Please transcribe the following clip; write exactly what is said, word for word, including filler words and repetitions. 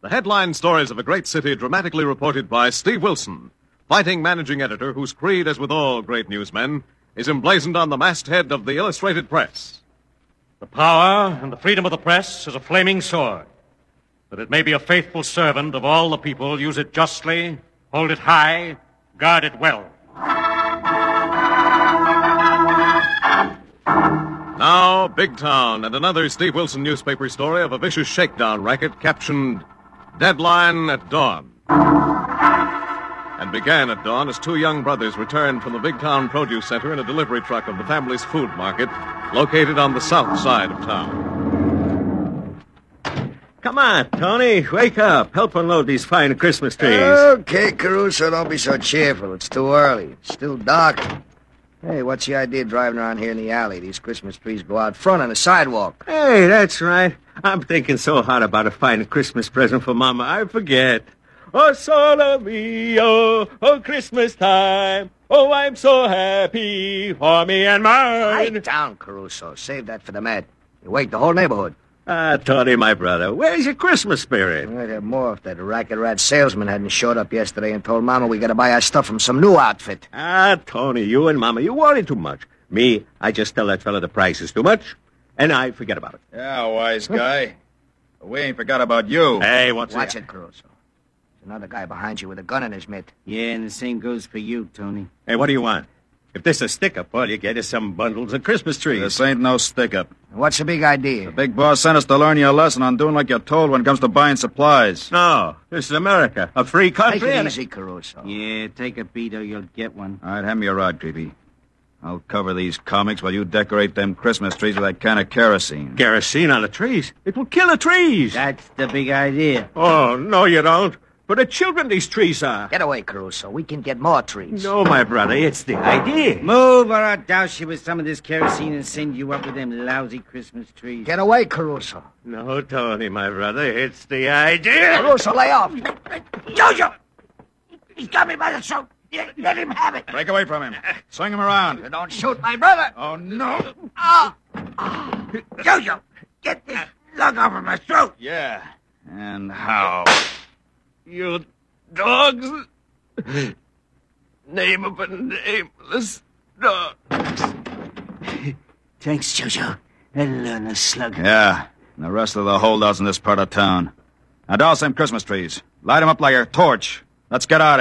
The headline stories of a great city dramatically reported by Steve Wilson, fighting managing editor whose creed, as with all great newsmen, is emblazoned on the masthead of the Illustrated Press. The power and the freedom of the press is a flaming sword. That it may be a faithful servant of all the people, use it justly, hold it high, guard it well. Now, Big Town and another Steve Wilson newspaper story of a vicious shakedown racket captioned Deadline at Dawn. And began at dawn as two young brothers returned from the Big Town Produce Center in a delivery truck of the family's food market located on the south side of town. Come on, Tony. Wake up. Help unload these fine Christmas trees. Okay, Caruso, don't be so cheerful. It's too early. It's still dark. Hey, what's the idea of driving around here in the alley? These Christmas trees go out front on the sidewalk. Hey, that's right. I'm thinking so hard about a fine Christmas present for Mama, I forget. Oh, solo mio, oh, Christmas time. Oh, I'm so happy for me and mine. Pipe down, Caruso. Save that for the Met. You wake the whole neighborhood. Ah, Tony, my brother, where's your Christmas spirit? I'd have more if that racket rat salesman hadn't showed up yesterday and told Mama we gotta buy our stuff from some new outfit. Ah, Tony, you and Mama, you worry too much. Me, I just tell that fella the price is too much, and I forget about it. Yeah, wise guy. We ain't forgot about you. Hey, what's Watch that? it, Caruso. There's another guy behind you with a gun in his mitt. Yeah, and the same goes for you, Tony. Hey, what do you want? If this is a stick-up, all you get is some bundles of Christmas trees. This ain't no stick-up. What's the big idea? The big boss sent us to learn you a lesson on doing like you're told when it comes to buying supplies. No, this is America, a free country. Take it and- easy, Caruso. Yeah, take a beat or you'll get one. All right, hand me your rod, Creepy. I'll cover these comics while you decorate them Christmas trees with that can of kerosene. Kerosene on the trees. It will kill the trees. That's the big idea. Oh, no, you don't. For the children, these trees are. Get away, Caruso. We can get more trees. No, my brother, it's the idea. Move or I'll douse you with some of this kerosene and send you up with them lousy Christmas trees. Get away, Caruso. No, Tony, my brother, it's the idea. Caruso, lay off. Jojo! He's got me by the throat. Let him have it. Break away from him. Swing him around. Don't shoot my brother. Oh, no. Oh. Oh. Jojo, get this lug off of my throat. Yeah. And how? You dogs. Name of a nameless dog. Thanks, Jojo. That'll learn a slug. Yeah. And the rest of the holdouts in this part of town. Now, douse them Christmas trees. Light them up like a torch. Let's get out of here.